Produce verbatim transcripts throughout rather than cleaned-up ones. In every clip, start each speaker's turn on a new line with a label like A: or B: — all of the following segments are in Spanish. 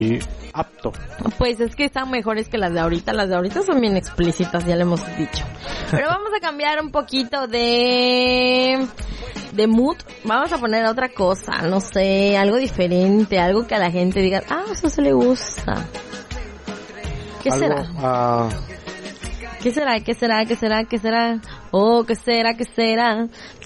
A: apto.
B: Pues es que están mejores que las de ahorita. Las de ahorita son bien explícitas, ya le hemos dicho. Pero vamos a cambiar un poquito de de mood. Vamos a poner otra cosa, no sé, algo diferente, algo que a la gente diga, ah, eso se le gusta. ¿Qué
A: Algo,
B: será?
A: Uh...
B: ¿Qué será? ¿Qué será? ¿Qué será? ¿Qué será? Oh, ¿qué será? ¿Qué será?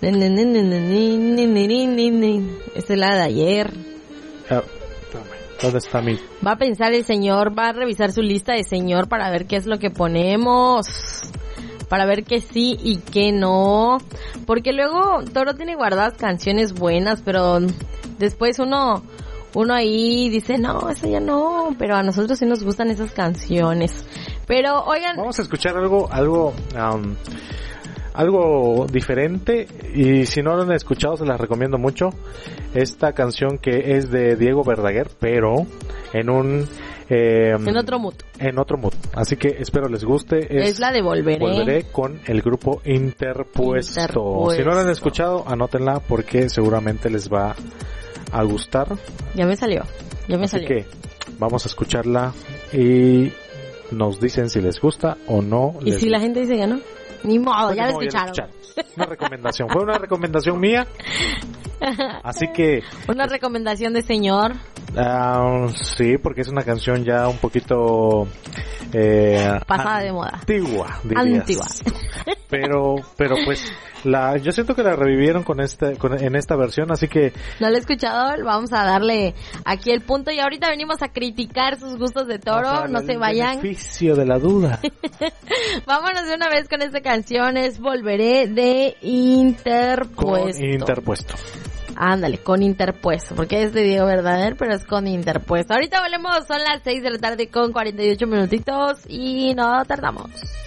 B: Esa es la de ayer.
A: Uh, ¿Dónde está mi...?
B: Va a pensar el señor, va a revisar su lista de señor para ver qué es lo que ponemos. Para ver qué sí y qué no. Porque luego Toro tiene guardadas canciones buenas, pero después uno... Uno ahí dice, no, esa ya no, pero a nosotros sí nos gustan esas canciones. Pero, oigan...
A: Vamos a escuchar algo, algo, um, algo diferente, y si no lo han escuchado se las recomiendo mucho. Esta canción que es de Diego Verdaguer, pero en un... Eh,
B: en otro mood.
A: En otro mood. Así que espero les guste.
B: Es, es la de Volveré.
A: Volveré con el grupo Interpuesto. Interpuesto. Si no la han escuchado, anótenla porque seguramente les va a gustar.
B: Ya me salió, ya me
A: Así
B: salió.
A: que vamos a escucharla y nos dicen si les gusta o no.
B: ¿Y
A: les
B: si
A: gusta.
B: la gente dice que no? Ni modo,
A: Pues
B: ya,
A: ni
B: la
A: modo, ya la
B: escucharon.
A: escucharon. Una recomendación, fue una recomendación mía. Así que...
B: Una recomendación de señor.
A: Uh, sí, porque es una canción ya un poquito... Eh,
B: pasada de moda.
A: Antigua, dirías.
B: Antigua.
A: Pero, pero pues, la, yo siento que la revivieron con este, con, en esta versión, así que...
B: No lo he escuchado, vamos a darle aquí el punto y ahorita venimos a criticar sus gustos de Toro, o sea, no se vayan.
A: Beneficio de la duda.
B: Vámonos de una vez con esta canción, es Volveré de Interpuesto.
A: Con Interpuesto.
B: Ándale, con Interpuesto, porque es de Diego Verdaguer, pero es con Interpuesto. Ahorita volvemos, son las seis de la tarde con cuarenta y ocho minutitos y no tardamos.